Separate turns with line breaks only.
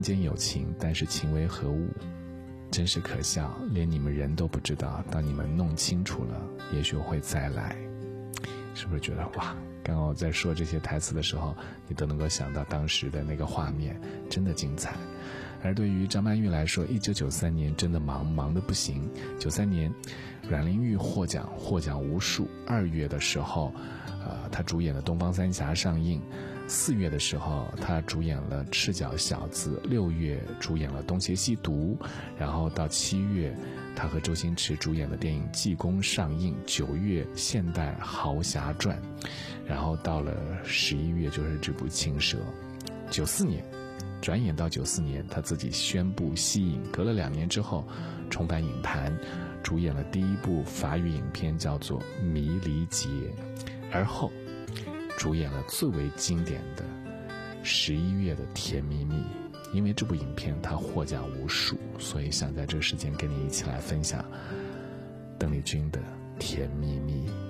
间有情，但是情为何物？真是可笑，连你们人都不知道，当你们弄清楚了，也许会再来。是不是觉得哇，刚刚我在说这些台词的时候，你都能够想到当时的那个画面，真的精彩。而对于张曼玉来说，1993年真的忙得不行。93年阮玲玉获奖无数。2月的时候她主演了《东方三侠》上映，4月的时候她主演了《赤脚小子》，6月主演了《东邪西毒》，然后到7月她和周星驰主演的电影《济公》上映，9月《现代豪侠传》，然后到了11月就是这部《青蛇》。94年转眼到94年，他自己宣布息影，隔了2年之后重返影坛，主演了第一部法语影片叫做《迷离劫》，而后主演了最为经典的11月的《甜蜜蜜》。因为这部影片他获奖无数，所以想在这个时间跟你一起来分享邓丽君的《甜蜜蜜》。